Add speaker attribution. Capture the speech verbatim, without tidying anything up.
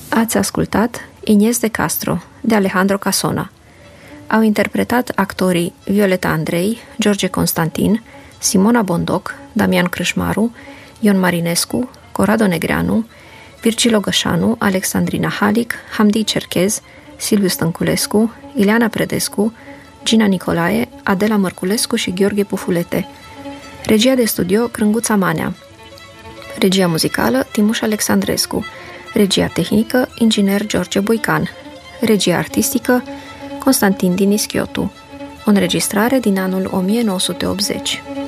Speaker 1: Ați ascultat Inés de Castro, de Alejandro Casona. Au interpretat actorii Violeta Andrei, George Constantin, Simona Bondoc, Damian Crâșmaru, Ion Marinescu, Corrado Negreanu, Virgil Gășanu, Alexandrina Halic, Hamdi Cerchez, Silviu Stănculescu, Ileana Predescu, Gina Nicolae, Adela Mărculescu și Gheorghe Pufulete. Regia de studio Crânguța Manea. Regia muzicală Timuș Alexandrescu. Regia tehnică inginer George Boican. Regia artistică Constantin Dinischiotu. O înregistrare din anul o mie nouă sute optzeci.